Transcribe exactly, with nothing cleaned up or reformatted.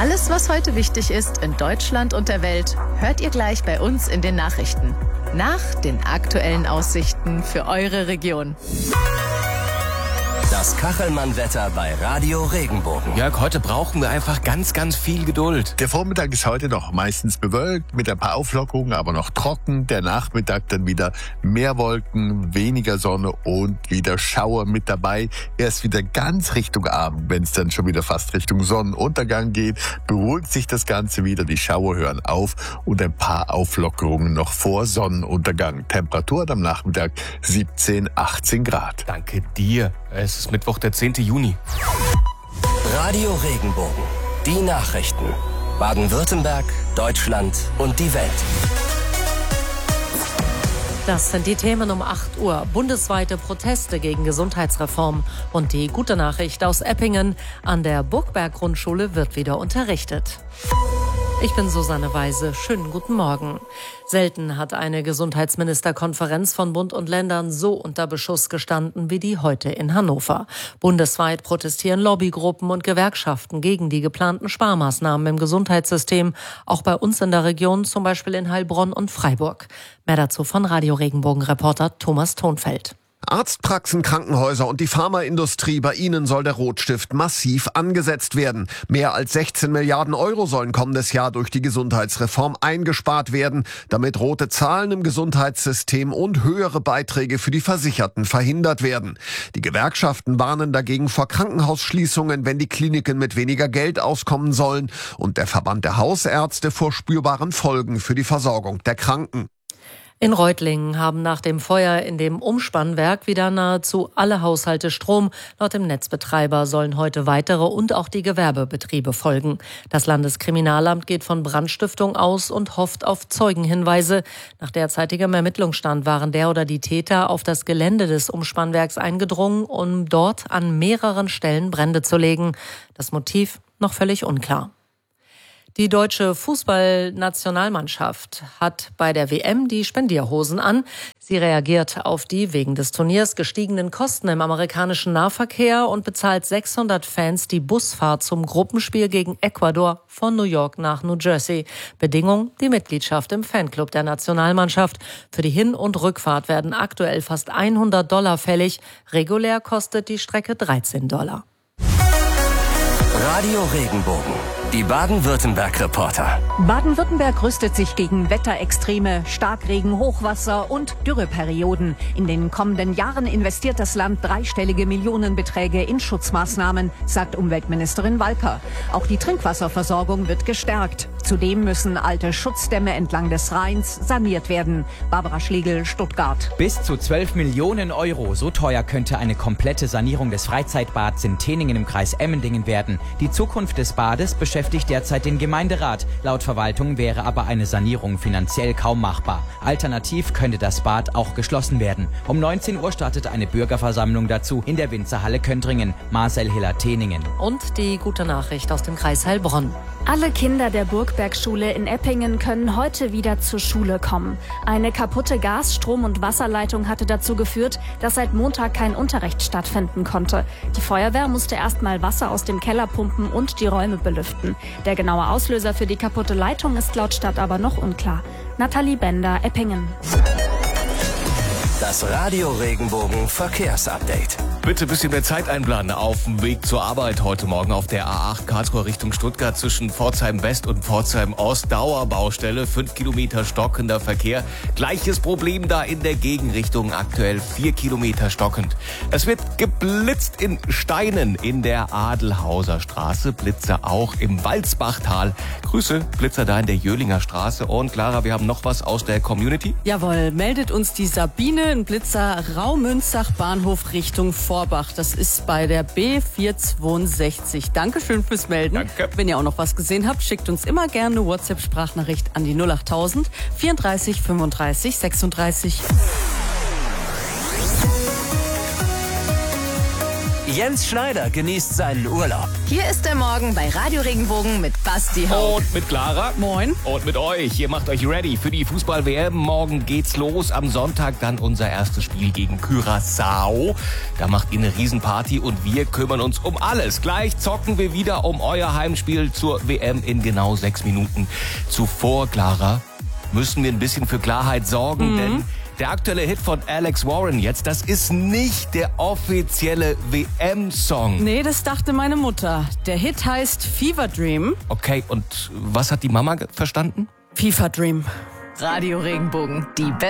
Alles, was heute wichtig ist in Deutschland und der Welt, hört ihr gleich bei uns in den Nachrichten. Nach den aktuellen Aussichten für eure Region. Das Kachelmann-Wetter bei Radio Regenbogen. Jörg, heute brauchen wir einfach ganz, ganz viel Geduld. Der Vormittag ist heute noch meistens bewölkt, mit ein paar Auflockerungen, aber noch trocken. Der Nachmittag dann wieder mehr Wolken, weniger Sonne und wieder Schauer mit dabei. Erst wieder ganz Richtung Abend, wenn es dann schon wieder fast Richtung Sonnenuntergang geht, beruhigt sich das Ganze wieder. Die Schauer hören auf und ein paar Auflockerungen noch vor Sonnenuntergang. Temperatur am Nachmittag siebzehn, achtzehn Grad. Danke dir. Es ist Mittwoch, der zehnten Juni. Radio Regenbogen. Die Nachrichten. Baden-Württemberg, Deutschland und die Welt. Das sind die Themen um acht Uhr. Bundesweite Proteste gegen Gesundheitsreform. Und die gute Nachricht aus Eppingen. An der Burgberg-Grundschule wird wieder unterrichtet. Ich bin Susanne Weise. Schönen guten Morgen. Selten hat eine Gesundheitsministerkonferenz von Bund und Ländern so unter Beschuss gestanden wie die heute in Hannover. Bundesweit protestieren Lobbygruppen und Gewerkschaften gegen die geplanten Sparmaßnahmen im Gesundheitssystem. Auch bei uns in der Region, zum Beispiel in Heilbronn und Freiburg. Mehr dazu von Radio Regenbogen-Reporter Thomas Thonfeld. Arztpraxen, Krankenhäuser und die Pharmaindustrie, bei ihnen soll der Rotstift massiv angesetzt werden. Mehr als sechzehn Milliarden Euro sollen kommendes Jahr durch die Gesundheitsreform eingespart werden, damit rote Zahlen im Gesundheitssystem und höhere Beiträge für die Versicherten verhindert werden. Die Gewerkschaften warnen dagegen vor Krankenhausschließungen, wenn die Kliniken mit weniger Geld auskommen sollen, und der Verband der Hausärzte vor spürbaren Folgen für die Versorgung der Kranken. In Reutlingen haben nach dem Feuer in dem Umspannwerk wieder nahezu alle Haushalte Strom. Laut dem Netzbetreiber sollen heute weitere und auch die Gewerbebetriebe folgen. Das Landeskriminalamt geht von Brandstiftung aus und hofft auf Zeugenhinweise. Nach derzeitigem Ermittlungsstand waren der oder die Täter auf das Gelände des Umspannwerks eingedrungen, um dort an mehreren Stellen Brände zu legen. Das Motiv noch völlig unklar. Die deutsche Fußballnationalmannschaft hat bei der W M die Spendierhosen an. Sie reagiert auf die wegen des Turniers gestiegenen Kosten im amerikanischen Nahverkehr und bezahlt sechshundert Fans die Busfahrt zum Gruppenspiel gegen Ecuador von New York nach New Jersey. Bedingung: die Mitgliedschaft im Fanclub der Nationalmannschaft. Für die Hin- und Rückfahrt werden aktuell fast hundert Dollar fällig. Regulär kostet die Strecke dreizehn Dollar. Radio Regenbogen. Die Baden-Württemberg-Reporter. Baden-Württemberg rüstet sich gegen Wetterextreme, Starkregen, Hochwasser und Dürreperioden. In den kommenden Jahren investiert das Land dreistellige Millionenbeträge in Schutzmaßnahmen, sagt Umweltministerin Walker. Auch die Trinkwasserversorgung wird gestärkt. Zudem müssen alte Schutzdämme entlang des Rheins saniert werden. Barbara Schlegel, Stuttgart. Bis zu zwölf Millionen Euro. So teuer könnte eine komplette Sanierung des Freizeitbads in Teningen im Kreis Emmendingen werden. Die Zukunft des Bades beschäftigt derzeit den Gemeinderat. Laut Verwaltung wäre aber eine Sanierung finanziell kaum machbar. Alternativ könnte das Bad auch geschlossen werden. Um neunzehn Uhr startet eine Bürgerversammlung dazu in der Winzerhalle Köntringen. Marcel Hiller-Teningen. Und die gute Nachricht aus dem Kreis Heilbronn. Alle Kinder der Burgbergschule in Eppingen können heute wieder zur Schule kommen. Eine kaputte Gas-, Strom- und Wasserleitung hatte dazu geführt, dass seit Montag kein Unterricht stattfinden konnte. Die Feuerwehr musste erstmal Wasser aus dem Keller pumpen und die Räume belüften. Der genaue Auslöser für die kaputte Leitung ist laut Stadt aber noch unklar. Nathalie Bender, Eppingen. Das Radio Regenbogen Verkehrsupdate. Bitte ein bisschen mehr Zeit einplanen auf dem Weg zur Arbeit heute Morgen auf der A acht Karlsruhe Richtung Stuttgart zwischen Pforzheim West und Pforzheim Ost. Dauerbaustelle, fünf Kilometer stockender Verkehr. Gleiches Problem da in der Gegenrichtung, aktuell vier Kilometer stockend. Es wird geblitzt in Steinen in der Adelhauser Straße, Blitzer auch im Walzbachtal. Grüße, Blitzer da in der Jöhlinger Straße. Und Clara, wir haben noch was aus der Community. Jawohl, meldet uns die Sabine, ein Blitzer Raumünzach Bahnhof Richtung Vorbach. Das ist bei der B vierhundertzweiundsechzig. Dankeschön fürs Melden. Danke. Wenn ihr auch noch was gesehen habt, schickt uns immer gerne eine WhatsApp-Sprachnachricht an die null achttausend vierunddreißig fünfunddreißig sechsunddreißig. Jens Schneider genießt seinen Urlaub. Hier ist der Morgen bei Radio Regenbogen mit Basti Ho. Und mit Clara. Moin. Und mit euch. Ihr macht euch ready für die Fußball-W M. Morgen geht's los. Am Sonntag dann unser erstes Spiel gegen Curaçao. Da macht ihr eine Riesenparty und wir kümmern uns um alles. Gleich zocken wir wieder um euer Heimspiel zur W M in genau sechs Minuten. Zuvor, Clara, müssen wir ein bisschen für Klarheit sorgen, mhm. denn der aktuelle Hit von Alex Warren jetzt, das ist nicht der offizielle W M-Song. Nee, das dachte meine Mutter. Der Hit heißt Fever Dream. Okay, und was hat die Mama verstanden? Fever Dream. Radio Regenbogen, die beste